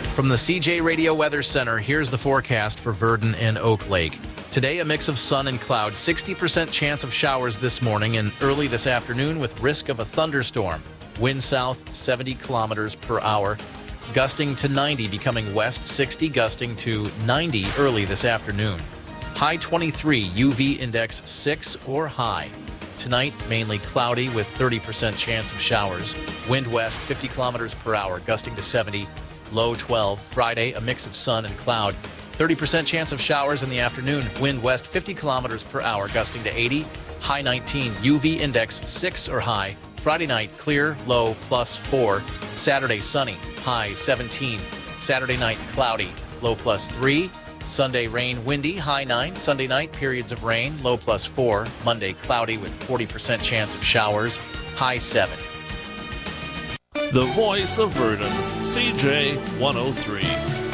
From the CJ Radio Weather Center, here's the forecast for Virden and Oak Lake. Today, a mix of sun and cloud, 60% chance of showers this morning and early this afternoon with risk of a thunderstorm. Wind south 70 kilometers per hour, gusting to 90, becoming west 60, gusting to 90 early this afternoon. High 23, UV index 6 or high. Tonight, mainly cloudy with 30% chance of showers. Wind west 50 kilometers per hour, gusting to 70, low 12. Friday, a mix of sun and cloud. 30% chance of showers in the afternoon. Wind west 50 kilometers per hour, gusting to 80, high 19. UV index 6 or high. Friday night, clear, low +4. Saturday, sunny, high 17. Saturday night, cloudy, low +3. Sunday, rain, windy, high 9. Sunday night, periods of rain, low +4. Monday, cloudy with 40% chance of showers, high 7. The voice of Virden, CJ 103.